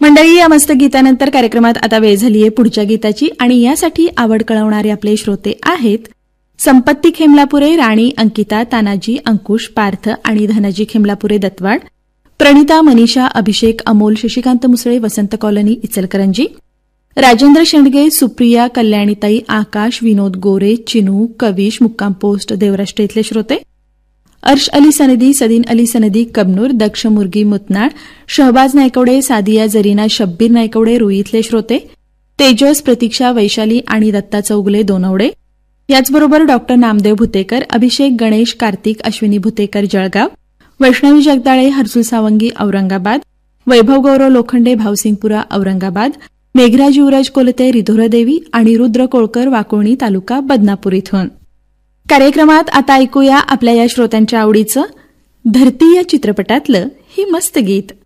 मंडळी, या मस्त गीतानंतर कार्यक्रमात आता वेळ झाली आहे पुढच्या गीताची आणि यासाठी आवड कळवणारे आपले श्रोते आहेत संपत्ती खेमलापुरे, राणी, अंकिता, तानाजी, अंकुश, पार्थ आणि धनाजी खेमलापुरे दत्तवाड, प्रणिता, मनीषा, अभिषेक, अमोल, शशिकांत मुसळे, वसंत कॉलनी, इचलकरंजी, राजेंद्र शेंडगे, सुप्रिया, कल्याणीताई, आकाश, विनोद गोरे, चिनू, कविश, मुक्काम पोस्ट, देवराष्ट्र इथले श्रोते, अर्श अली सनदी, सदीन अली सनदी, कबनूर, दक्ष मुर्गी, मुतनाळ, शहबाज नायकवडे, सादिया, जरीना, शब्बीर नायकवडे, रुई इथले श्रोते, तेजस, प्रतीक्षा, वैशाली आणि दत्ता चौगुले, दोनवडे, याचबरोबर डॉक्टर नामदेव भुतेकर, अभिषेक, गणेश, कार्तिक, अश्विनी भुतेकर, जळगाव, वैष्णवी जगदाळे, हर्सुल सावंगी, औरंगाबाद, वैभव गौरव लोखंडे, भावसिंगपुरा, औरंगाबाद, मेघराज युवराज कोलते, रिधोरदेवी आणि रुद्र कोळकर, वाकोणी तालुका, बदनापूर इथून. कार्यक्रमात आता ऐकूया आपल्या या श्रोत्यांच्या आवडीचं धरती या चित्रपटातलं ही मस्त गीत.